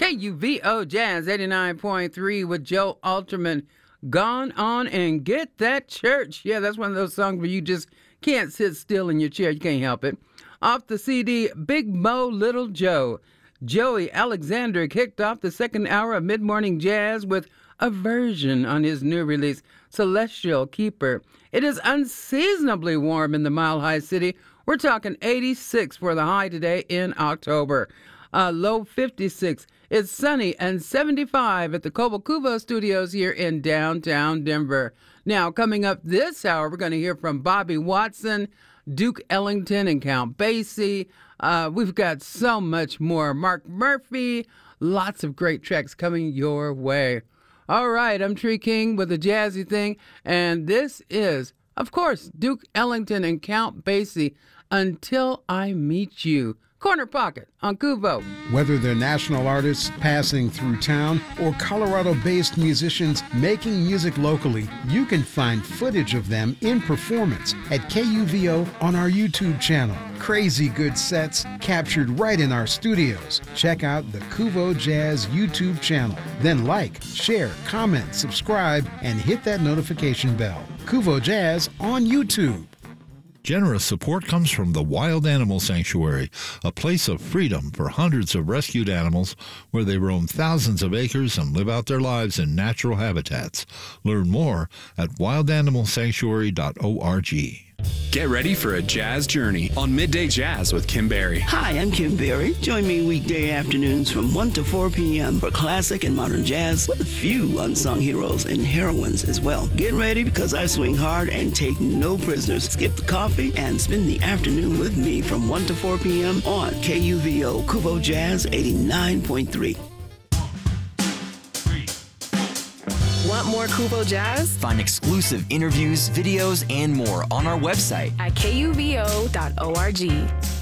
KUVO Jazz 89.3 with Joe Alterman. Gone on and get that church. Yeah, that's one of those songs where you just can't sit still in your chair. You can't help it. Off the CD, Big Mo, Little Joe. Joey Alexander kicked off the second hour of Mid-Morning Jazz with a version on his new release, Celestial Keeper. It is unseasonably warm in the Mile High City. We're talking 86 for the high today in October. Low 56. It's sunny and 75 at the Cobo Cubo Studios here in downtown Denver. Now, coming up this hour, we're going to hear from Bobby Watson, Duke Ellington, and Count Basie. We've got so much more. Mark Murphy, lots of great tracks coming your way. All right, I'm Tree King with a jazzy thing, and this is, of course, Duke Ellington and Count Basie, Until I Meet You. Corner Pocket on Kuvo. Whether they're national artists passing through town or Colorado-based musicians making music locally, you can find footage of them in performance at KUVO on our YouTube channel. Crazy good sets captured right in our studios. Check out the Kuvo Jazz YouTube channel. Then like, share, comment, subscribe, and hit that notification bell. Kuvo Jazz on YouTube. Generous support comes from the Wild Animal Sanctuary, a place of freedom for hundreds of rescued animals where they roam thousands of acres and live out their lives in natural habitats. Learn more at wildanimalsanctuary.org. Get ready for a jazz journey on Midday Jazz with Kim Berry. Hi, I'm Kim Berry. Join me weekday afternoons from 1 to 4 p.m. for classic and modern jazz with a few unsung heroes and heroines as well. Get ready because I swing hard and take no prisoners. Skip the coffee and spend the afternoon with me from 1 to 4 p.m. on KUVO Kuvo Jazz 89.3. Want more Kuvo Jazz? Find exclusive interviews, videos, and more on our website at kuvo.org.